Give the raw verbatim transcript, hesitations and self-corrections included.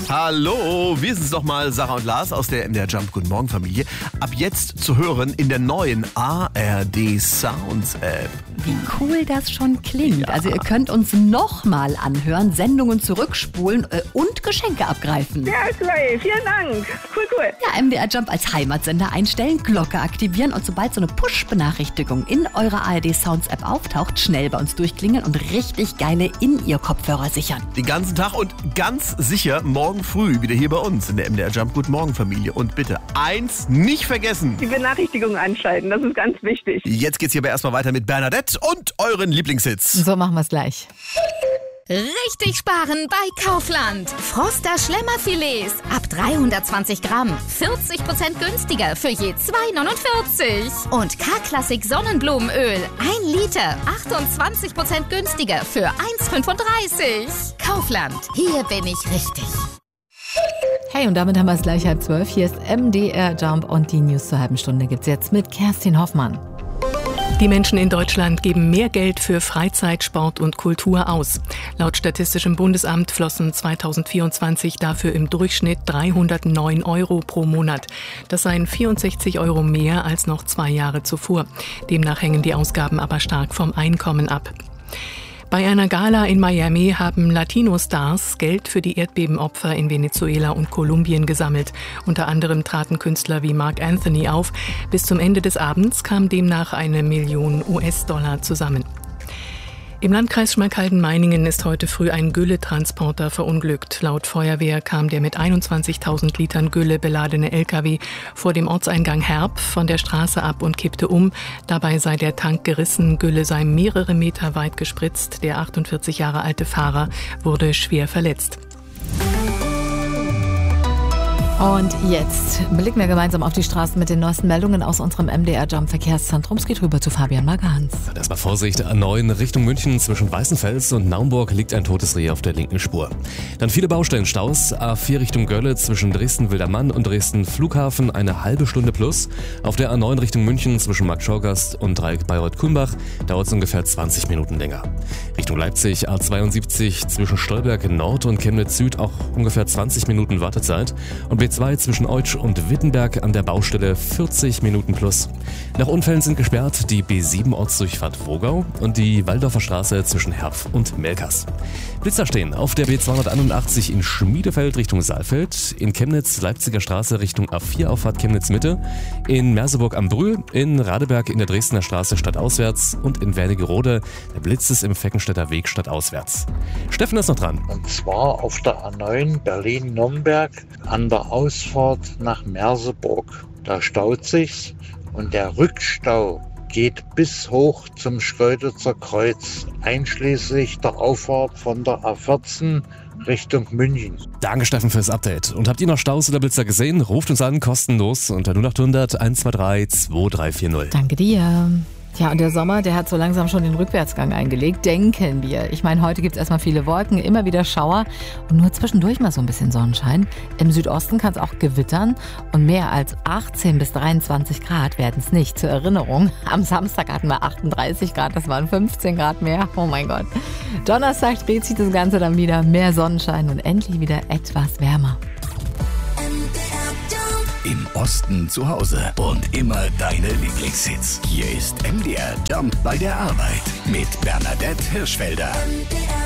Hallo, wir sind's doch mal, Sarah und Lars aus der M D R Jump Guten Morgen Familie. Ab jetzt zu hören in der neuen A R D Sounds App. Wie cool das schon klingt. Ja. Also ihr könnt uns nochmal anhören, Sendungen zurückspulen äh, und Geschenke abgreifen. Ja, toll. Vielen Dank. Cool, cool. Ja, M D R Jump als Heimatsender einstellen, Glocke aktivieren und sobald so eine Push-Benachrichtigung in eurer A R D Sounds App auftaucht, schnell bei uns durchklingeln und richtig geile In-Ear-Kopfhörer sichern. Den ganzen Tag und ganz sicher morgen früh wieder hier bei uns in der M D R Jump Guten Morgen Familie. Und bitte eins nicht vergessen. Die Benachrichtigung anschalten, das ist ganz wichtig. Jetzt geht's hier aber erstmal weiter mit Bernadette und euren Lieblingshits. So machen wir es gleich. Richtig sparen bei Kaufland. Froster Schlemmerfilets ab dreihundertzwanzig Gramm. vierzig Prozent günstiger für je zwei neunundvierzig. Und K-Klassik Sonnenblumenöl. ein Liter. achtundzwanzig Prozent günstiger für eins fünfunddreißig. Kaufland. Hier bin ich richtig. Hey, und damit haben wir es gleich halb zwölf. Hier ist M D R Jump und die News zur halben Stunde gibt's jetzt mit Kerstin Hoffmann. Die Menschen in Deutschland geben mehr Geld für Freizeit, Sport und Kultur aus. Laut Statistischem Bundesamt flossen zweitausendvierundzwanzig dafür im Durchschnitt dreihundertneun Euro pro Monat. Das seien vierundsechzig Euro mehr als noch zwei Jahre zuvor. Demnach hängen die Ausgaben aber stark vom Einkommen ab. Bei einer Gala in Miami haben Latino-Stars Geld für die Erdbebenopfer in Venezuela und Kolumbien gesammelt. Unter anderem traten Künstler wie Marc Anthony auf. Bis zum Ende des Abends kam demnach eine Million U S-Dollar zusammen. Im Landkreis Schmalkalden-Meiningen ist heute früh ein Gülletransporter verunglückt. Laut Feuerwehr kam der mit einundzwanzigtausend Litern Gülle beladene L K W vor dem Ortseingang Herb von der Straße ab und kippte um. Dabei sei der Tank gerissen, Gülle sei mehrere Meter weit gespritzt. Der achtundvierzig Jahre alte Fahrer wurde schwer verletzt. Und jetzt blicken wir gemeinsam auf die Straßen mit den neuesten Meldungen aus unserem M D R Jump Verkehrszentrum. Es geht rüber zu Fabian Magans. Erstmal Vorsicht, A neun Richtung München zwischen Weißenfels und Naumburg liegt ein totes Reh auf der linken Spur. Dann viele Baustellenstaus, A vier Richtung Gölle zwischen Dresden-Wildermann und Dresden-Flughafen eine halbe Stunde plus. Auf der A neun Richtung München zwischen Markt-Schorgast und Dreieck Bayreuth-Kulmbach dauert es ungefähr zwanzig Minuten länger. Richtung Leipzig A zweiundsiebzig zwischen Stolberg Nord und Chemnitz Süd auch ungefähr zwanzig Minuten Wartezeit. Und B zwei zwischen Eutsch und Wittenberg an der Baustelle vierzig Minuten plus. Nach Unfällen sind gesperrt die B sieben Ortsdurchfahrt Wogau und die Waldorfer Straße zwischen Herpf und Melkers. Blitzer stehen auf der B zweihunderteinundachtzig in Schmiedefeld Richtung Saalfeld, in Chemnitz Leipziger Straße Richtung A vier Auffahrt Chemnitz Mitte, in Merseburg am Brühl, in Radeberg in der Dresdner Straße stadtauswärts und in Wernigerode der Blitz ist im Feckenstädter Weg stadtauswärts. Steffen ist noch dran. Und zwar auf der A neun Berlin-Nürnberg an der Ausfahrt nach Merseburg. Da staut sich's und der Rückstau geht bis hoch zum Schkeuditzer Kreuz, einschließlich der Auffahrt von der A vierzehn Richtung München. Danke Steffen fürs Update. Und habt ihr noch Staus oder Blitzer gesehen? Ruft uns an, kostenlos unter null acht hundert eins zwei drei zwei drei vier null. Danke dir. Ja, und der Sommer, der hat so langsam schon den Rückwärtsgang eingelegt, denken wir. Ich meine, heute gibt es erstmal viele Wolken, immer wieder Schauer und nur zwischendurch mal so ein bisschen Sonnenschein. Im Südosten kann es auch gewittern und mehr als achtzehn bis dreiundzwanzig Grad werden es nicht. Zur Erinnerung, am Samstag hatten wir achtunddreißig Grad, das waren fünfzehn Grad mehr. Oh mein Gott. Donnerstag dreht sich das Ganze dann wieder, mehr Sonnenschein und endlich wieder etwas wärmer. Im Osten zu Hause und immer deine Lieblingshits. Hier ist M D R Jump bei der Arbeit mit Bernadette Hirschfelder.